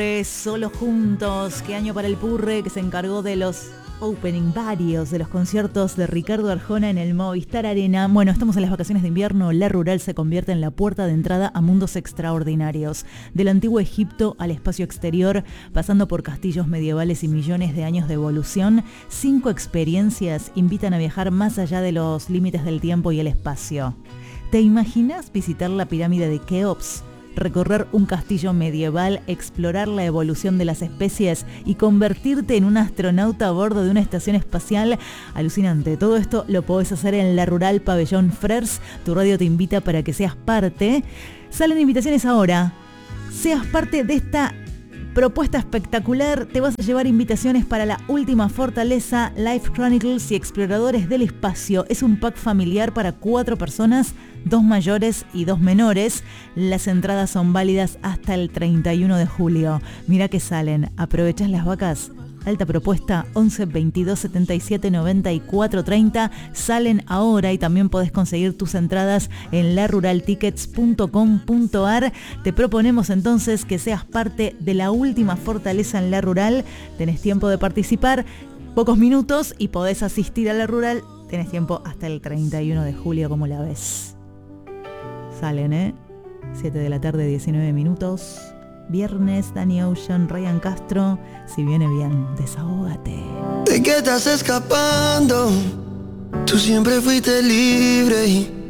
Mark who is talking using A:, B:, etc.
A: Solo juntos, qué año para el Purre, que se encargó de los opening varios de los conciertos de Ricardo Arjona en el Movistar Arena. Bueno, estamos en las vacaciones de invierno. La Rural se convierte en la puerta de entrada a mundos extraordinarios. Del antiguo Egipto al espacio exterior, pasando por castillos medievales y millones de años de evolución, 5 experiencias invitan a viajar más allá de los límites del tiempo y el espacio. ¿Te imaginas visitar la pirámide de Keops? Recorrer un castillo medieval, explorar la evolución de las especies y convertirte en un astronauta a bordo de una estación espacial. Alucinante. Todo esto lo podés hacer en La Rural Pabellón Frers. Tu radio te invita para que seas parte. Salen invitaciones ahora. Seas parte de esta propuesta espectacular. Te vas a llevar invitaciones para La Última Fortaleza, Life Chronicles y Exploradores del Espacio. Es un pack familiar para 4 personas, 2 mayores y 2 menores. Las entradas son válidas hasta el 31 de julio. Mirá que salen. ¿Aprovechás las vacas? Alta propuesta, 11 22 77 94 30. Salen ahora y también podés conseguir tus entradas en laruraltickets.com.ar. Te proponemos entonces que seas parte de La Última Fortaleza en La Rural. Tenés tiempo de participar, pocos minutos, y podés asistir a La Rural. Tenés tiempo hasta el 31 de julio, como la ves. Salen, 7 de la tarde, 19 minutos. Viernes, Danny Ocean, Ryan Castro. Si viene bien, desahógate.
B: ¿De qué estás escapando? Tú siempre fuiste libre y